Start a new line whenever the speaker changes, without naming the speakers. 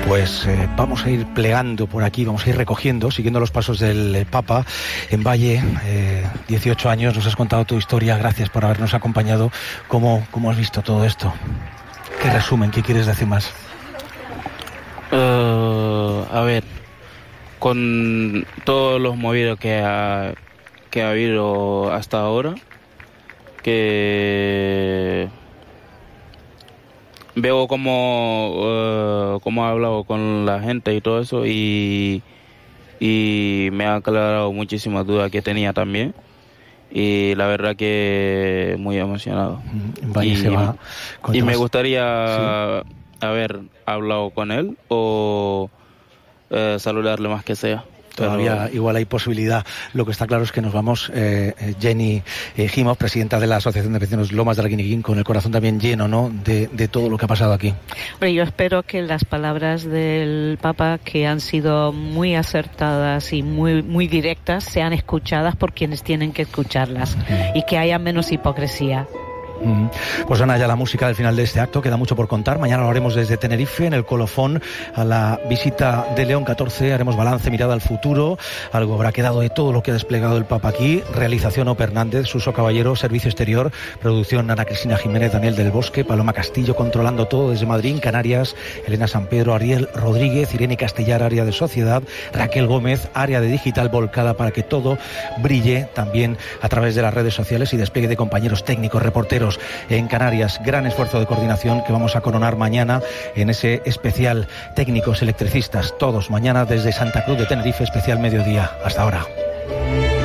Pues vamos a ir plegando por aquí, vamos a ir recogiendo, siguiendo los pasos del Papa en Valle. 18 años, nos has contado tu historia, gracias por habernos acompañado. ¿Cómo has visto todo esto? ¿Qué resumen? ¿Qué quieres decir más?
A ver, con todos los movidos que ha habido hasta ahora, que veo cómo ha hablado con la gente y todo eso, y me ha aclarado muchísimas dudas que tenía también, y la verdad que muy emocionado. Y me gustaría haber hablado con él o saludarle más que sea.
Todavía igual hay posibilidad. Lo que está claro es que nos vamos, Jenny Gimos, presidenta de la Asociación de Vecinos Lomas de Arguineguín, con el corazón también lleno, ¿no?, de todo lo que ha pasado aquí.
Bueno, yo espero que las palabras del Papa, que han sido muy acertadas y muy directas, sean escuchadas por quienes tienen que escucharlas, y que haya menos hipocresía.
Pues suena ya la música del final de este acto, queda mucho por contar. Mañana lo haremos desde Tenerife, en el colofón, a la visita de León XIV, haremos balance, mirada al futuro, algo habrá quedado de todo lo que ha desplegado el Papa aquí. Realización Ope Hernández, Suso Caballero, Servicio Exterior, producción Ana Cristina Jiménez, Daniel del Bosque, Paloma Castillo controlando todo desde Madrid, Canarias, Elena San Pedro, Ariel Rodríguez, Irene Castellar, área de sociedad, Raquel Gómez, área de digital volcada para que todo brille también a través de las redes sociales, y despliegue de compañeros técnicos, reporteros en Canarias. Gran esfuerzo de coordinación que vamos a coronar mañana en ese especial técnicos electricistas, todos mañana desde Santa Cruz de Tenerife, especial mediodía. Hasta ahora.